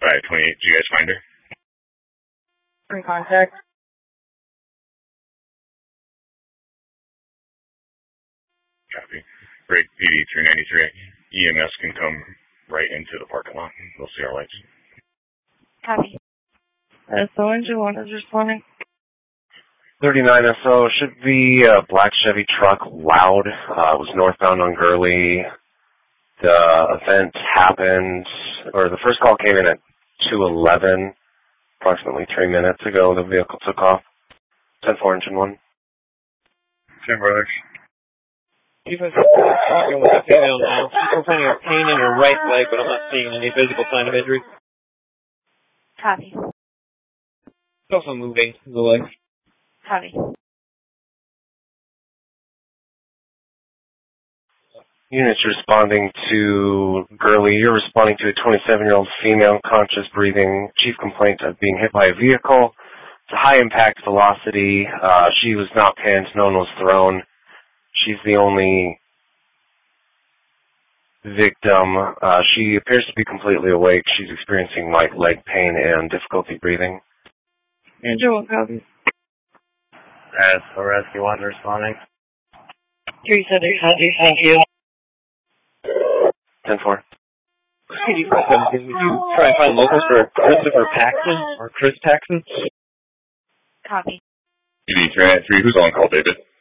528, did you guys find her? In contact. Copy. Break PD 393. EMS can come right into the parking lot. They'll see our lights. Copy. SO engine 1 is responding. 39 SO, should be a black Chevy truck, loud. It was northbound on Gurley. The event happened, or the first call came in at 2:11, approximately 3 minutes ago. The vehicle took off. 10-4, engine 1. 10 brothers. Chief, I'm talking with a female now. She's complaining of pain in her right leg, but I'm not seeing any physical sign of injury. Copy. It's also moving the leg. Copy. Units responding to Gurley. You're responding to a 27-year-old female, conscious breathing. Chief complaint of being hit by a vehicle. It's a high impact velocity. She was not pinned. No one was thrown. She's the only victim. She appears to be completely awake. She's experiencing light leg pain and difficulty breathing. Engine 1 copy. So rescue 1 responding. 373, thank you. 10-4. Can you try and find locals for Christopher Paxton or Chris Paxton? Copy. PD 393, who's on call, David?